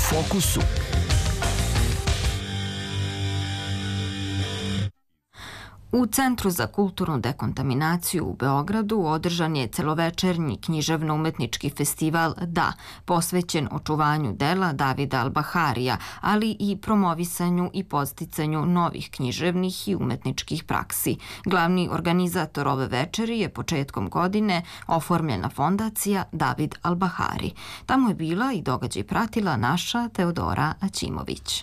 Fokusu. U Centru za kulturnu dekontaminaciju u Beogradu održan je celovečernji književno-umetnički festival DA, posvećen očuvanju dela Davida Albaharija, ali i promovisanju i podsticanju novih književnih i umetničkih praksi. Glavni organizator ove večeri je početkom godine oformljena fondacija David Albahari. Tamo je bila i događaj pratila naša Teodora Aćimović.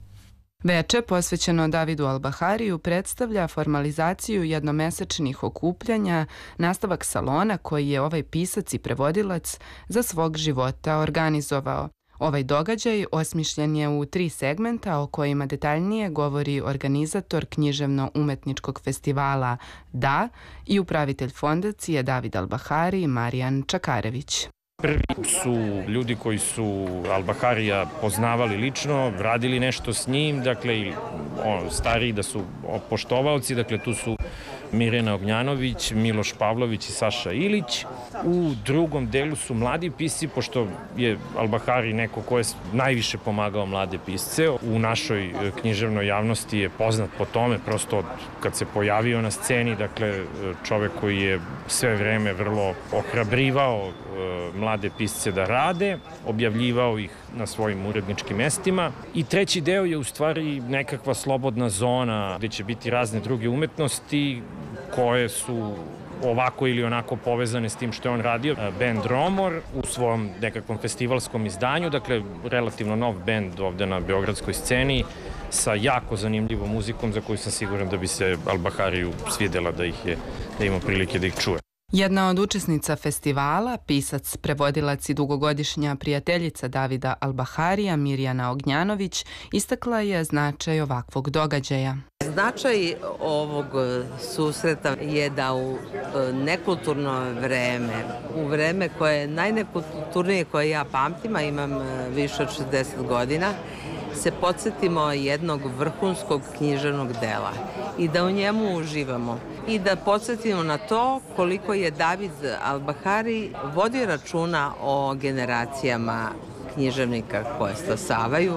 Veče posvećeno Davidu Albahariju predstavlja formalizaciju jednomesečnih okupljanja, nastavak salona koji je ovaj pisac i prevodilac za svog života organizovao. Ovaj događaj osmišljen je u 3 segmenta o kojima detaljnije govori organizator književno-umetničkog festivala DA i upravitelj fondacije David Albahari Marijan Čakarević. Prvi su ljudi koji su Albaharija poznavali lično, radili nešto s njim, dakle, stariji da su poštovaoci, dakle, tu su Mirjana Ognjanović, Miloš Pavlović i Saša Ilić. U drugom delu su mladi pisci, pošto je Albahari neko ko je najviše pomagao mlade pisce. U našoj književnoj javnosti je poznat po tome, prosto kad se pojavio na sceni, dakle, čovek koji je sve vreme vrlo ohrabrivao mlade pisce da rade, objavljivao ih na svojim uredničkim mestima. I treći deo je u stvari nekakva slobodna zona gde će biti razne druge umetnosti koje su ovako ili onako povezane s tim što je on radio. Bend Romor u svom nekakvom festivalskom izdanju, dakle relativno nov bend ovde na beogradskoj sceni sa jako zanimljivom muzikom za koju sam siguran da bi se Albahariju svidela da ima prilike da ih čuje. Jedna od učesnica festivala, pisac, prevodilac i dugogodišnja prijateljica Davida Albaharija, Mirjana Ognjanović, istakla je značaj ovakvog događaja. Značaj ovog susreta je da u nekulturno vreme, u vreme koje je najnekulturnije koje ja pamtim, a imam više od 60 godina, se podsjetimo jednog vrhunskog književnog dela i da u njemu uživamo i da podsjetimo na to koliko je David Albahari vodio računa o generacijama književnika koje stasavaju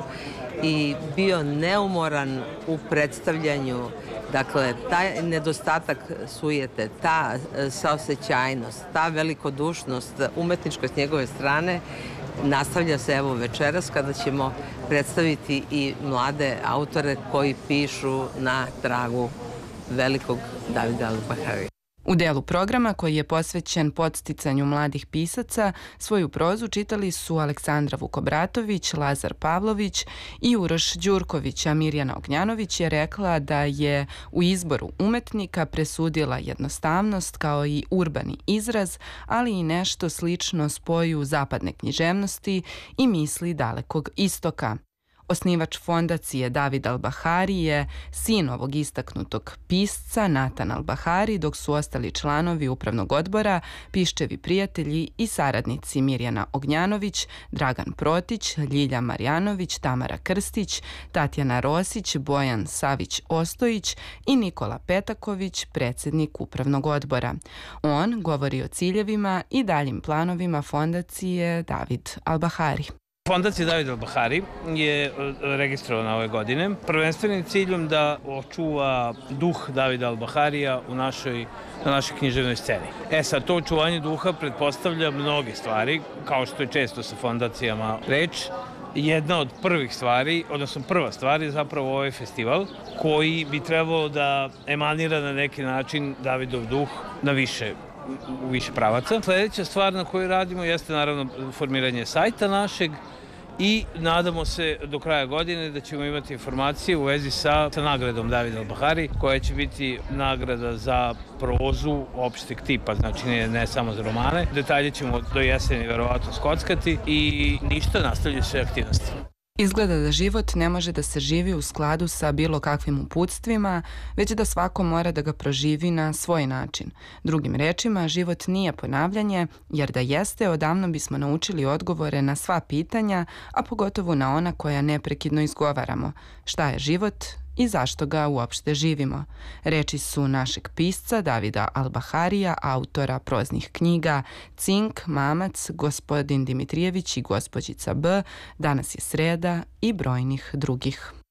i bio neumoran u predstavljanju. Dakle, taj nedostatak sujete, ta saosećajnost, ta velikodušnost, umetnička s njegove strane nastavlja se evo večeras kada ćemo predstaviti i mlade autore koji pišu na tragu velikog Davida Albaharija. U delu programa koji je posvećen podsticanju mladih pisaca, svoju prozu čitali su Aleksandra Vukobratović, Lazar Pavlović i Uroš Đurković, a Mirjana Ognjanović je rekla da je u izboru umetnika presudila jednostavnost kao i urbani izraz, ali i nešto slično spoju zapadne književnosti i misli dalekog istoka. Osnivač fondacije David Albahari je sin ovog istaknutog pisca Natan Albahari, dok su ostali članovi upravnog odbora, piščevi prijatelji i saradnici Mirjana Ognjanović, Dragan Protić, Ljilja Marjanović, Tamara Krstić, Tatjana Rosić, Bojan Savić-Ostojić i Nikola Petaković, predsjednik upravnog odbora. On govori o ciljevima i daljim planovima fondacije David Albahari. Fondacija David Albahari je registrovana ove godine prvenstvenim ciljom da očuva duh Davida Albaharija na našoj književnoj sceni. Sad, to očuvanje duha pretpostavlja mnoge stvari, kao što je često sa fondacijama reč. Jedna od prvih stvari, odnosno prva stvar je zapravo ovaj festival koji bi trebalo da emanira na neki način Davidov duh na u više pravaca. Sljedeća stvar na kojoj radimo jeste naravno formiranje sajta našeg i nadamo se do kraja godine da ćemo imati informacije u vezi sa nagradom Davida Albahari, koja će biti nagrada za prozu opšteg tipa, znači ne samo za romane. Detalje ćemo do jeseni verovatno skockati i ništa, nastavljaju sve aktivnosti. Izgleda da život ne može da se živi u skladu sa bilo kakvim uputstvima, već da svako mora da ga proživi na svoj način. Drugim rečima, život nije ponavljanje, jer da jeste, odavno bismo naučili odgovore na sva pitanja, a pogotovo na ona koja neprekidno izgovaramo. Šta je život i zašto ga uopšte živimo. Reči su našeg pisca Davida Albaharija, autora proznih knjiga Cink, Mamac, Gospodin Dimitrijević i Gospođica B, Danas je sreda i brojnih drugih.